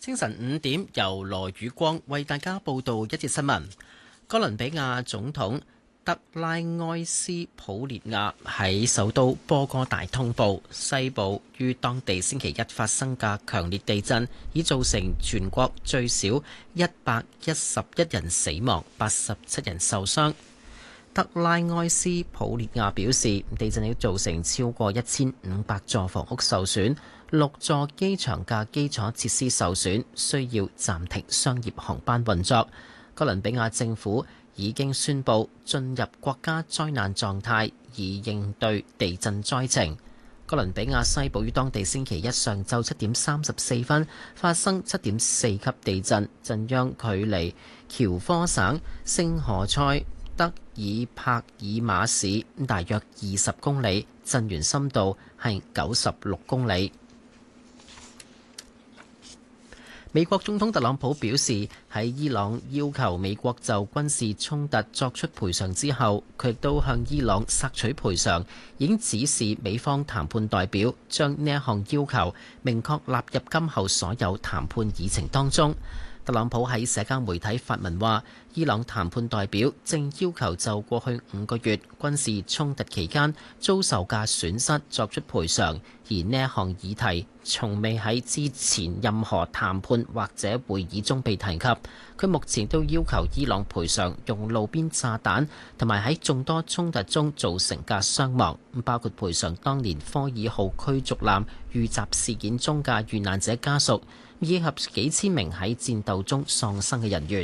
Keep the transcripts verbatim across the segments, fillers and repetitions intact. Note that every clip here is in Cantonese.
清晨五點，由羅宇光為大家報道一節新聞。哥倫比亞總統德拉埃斯普列亞喺首都波哥大通報，西部於當地星期一發生嘅強烈地震，已造成全國最少一百一十一人死亡，八十七人受傷。德拉埃斯普列亞表示，地震已造成超過一千五百座房屋受損，六座機場嘅基礎設施受損，需要暫停商業航班運作。哥倫比亞政府已經宣布進入國家災難狀態，以應對地震災情。哥倫比亞西部於當地星期一上晝七點三十四分發生七點四級地震，震央距離喬科省聖何塞德爾帕爾馬市大約二十公里，震源深度係九十六公里。美國總統特朗普表示，喺伊朗要求美國就軍事衝突作出賠償之後，佢亦都向伊朗索取賠償，已經指示美方談判代表將呢一項要求明確納入今後所有談判議程當中。特朗普喺社交媒體發文話，伊朗談判代表正要求就過去五個月軍事衝突期間遭受嘅損失作出賠償，而呢一項議題從未喺之前任何談判或者會議中被提及。佢目前都要求伊朗賠償用路邊炸彈同埋喺眾多衝突中造成嘅傷亡，包括賠償當年科爾號驅逐艦遇襲事件中嘅遇難者家屬，以及幾千名喺戰鬥中喪生嘅人員。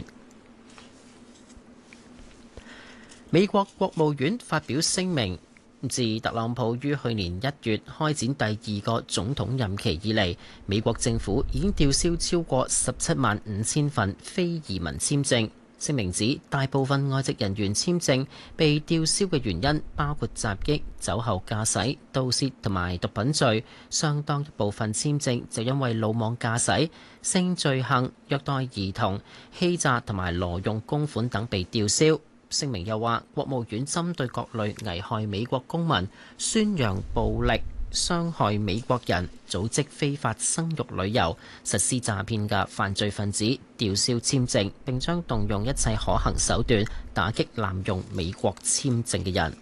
美國國務院發表聲明，自特朗普於去年一月開展第二個總統任期以嚟，美國政府已經吊銷超過十七萬五千份非移民簽證。聲明指，大部分外籍人員簽證被吊銷嘅原因包括襲擊、酒後駕駛、盜竊同埋毒品罪，相當一部分簽證就因為魯莽駕駛、性罪行、虐待兒童、欺詐同埋挪用公款等被吊銷。聲明又話，國務院針對各類危害美國公民、宣揚暴力、傷害美國人、組織非法生育旅遊、實施詐騙嘅犯罪分子吊銷簽證，並將動用一切可行手段打擊濫用美國簽證嘅人。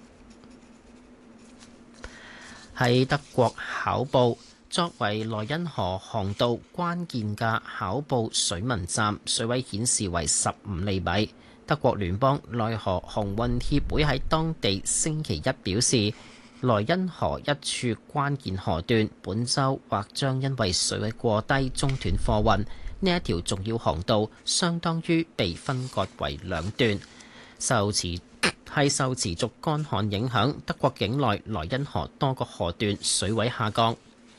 喺德國考布，作為萊茵河航道關鍵嘅考布水文站，水位顯示為十五厘米。德國聯邦內河航運協會喺當地星期一表示，萊茵河一處關鍵河段本週或將因為水位過低中斷貨運。呢一條重要航道相當於被分割為兩段。受持係受持續乾旱影響，德國境內萊茵河多個河段水位下降。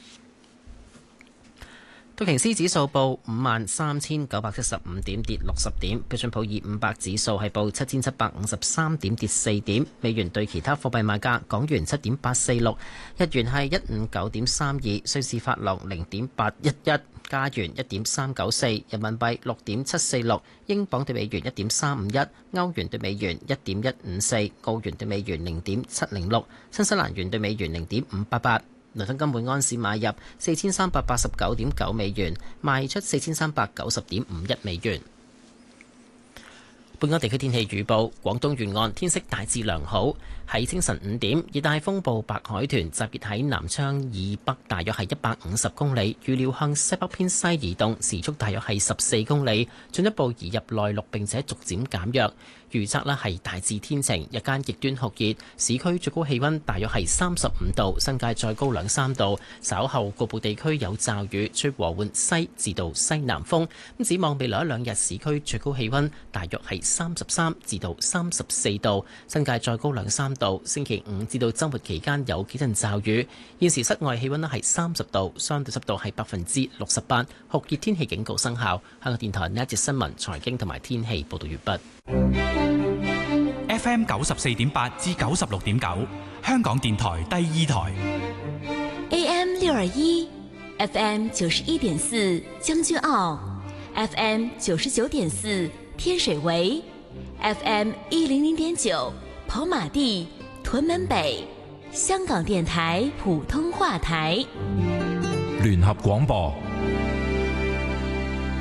道瓊斯指數報五萬三千九百七十五點，跌六十點。標準普爾五百指數係報七千七百五十三點，跌四點。美元對其他貨幣賣價：港元七點八四六，日元係一五九點三二，瑞士法郎零點八一一，加元一點三九四，人民幣六點七四六，英鎊對美元一點三五一，歐元對美元一點一五四，澳元對美元零點七零六，新西蘭元對美元零點五八八。倫敦金每安士買入四千三百八十九點九美元，賣出四千三百九十點五一美元。本港地區天氣預報：廣東沿岸天色大致良好。喺清晨五點，熱帶風暴白海豚集結喺南昌以北，大約係一百五十公里，預料向西北偏西移動，時速大約係十四公里，進一步移入內陸並且逐漸減弱。預測呢係大致天晴，日間極端酷熱，市區最高氣溫大約係三十五度，新界再高兩三度。稍後局部地區有驟雨，吹和緩西至到西南風。咁展望未來一兩日，市區最高氣溫大約係三十三至到三十四度，新界再高兩三度。星期五至到周末期間有幾陣驟雨。現時室外氣溫呢係三十度，相對濕度係百分之六十八，酷熱天氣警告生效。香港電台呢一節新聞、財經同埋天氣報道完畢。 F M 九十四點八至九十六點九，香港電台第二台。 A M 六二一，F M 九十一點四將軍澳 ，F M 九十九點四天水圍 ，F M 一零零點九跑馬地、屯門北，香港電台普通話台。 聯合廣播。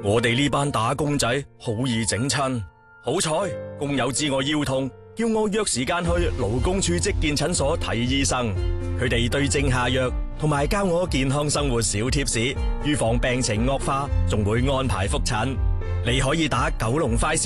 我哋呢班打工仔好易整親，好彩工友知我腰痛，叫我約時間去勞工處職健診所睇醫生。佢哋對症下藥，同埋教我健康生活小貼士，預防病情惡化，仲會安排復診。你可以打九龍快線